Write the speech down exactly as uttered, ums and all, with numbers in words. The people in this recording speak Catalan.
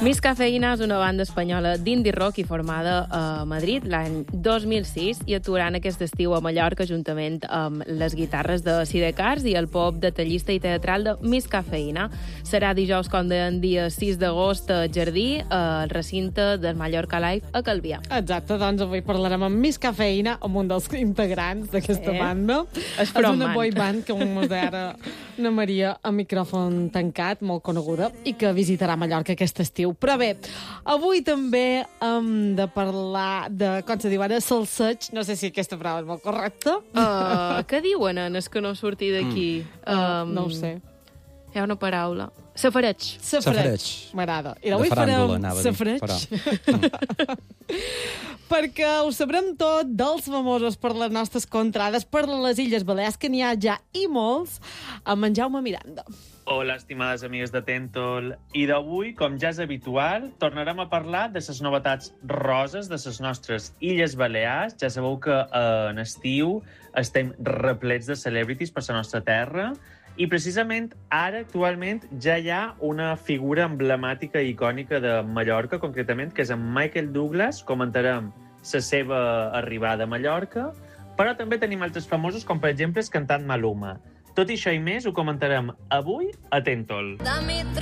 Miss Cafeïna és una banda espanyola d'indie rock i formada a Madrid l'any dos mil sis i actuaran aquest estiu a Mallorca juntament amb les guitarres de Sidecars i el pop detallista i teatral de Miss Cafeïna. Serà dijous, com deien, dia sis d'agost a Jardí, al recinte del Mallorca Live a Calvià. Exacte, doncs avui parlarem amb Miss Cafeïna, amb un dels integrants d'aquesta Eh? banda. És És una frontman. boy band que mos deia ara una Maria a micròfon tancat, molt coneguda, i que visitarà Mallorca aquest estiu. Però bé, avui també hem de parlar de, com se diu ara, salseig. No sé si aquesta paraula és molt correcta. Uh, què diuen, és que no surti d'aquí? Mm. Um, No ho sé. Hi ha una paraula. Safareig. Safareig. M'agrada. I avui De faràndula, farem anava a dir, safareig. però- Perquè ho sabrem tot dels famosos per les nostres contrades, per les Illes Balears, que n'hi ha ja i molts, amb en Jaume Miranda. Hola, estimades amigues de Tentol. I d'avui, com ja és habitual, tornarem a parlar de les novetats roses de les nostres Illes Balears. Ja sabeu que eh, en estiu estem replets de celebrities per la nostra terra i precisament ara, actualment, ja hi ha una figura emblemàtica i icònica de Mallorca, concretament, que és en Michael Douglas. Comentarem la seva arribada a Mallorca, però també tenim altres famosos, com per exemple el cantant Maluma. Tot i això i més ho comentarem avui a Tentol.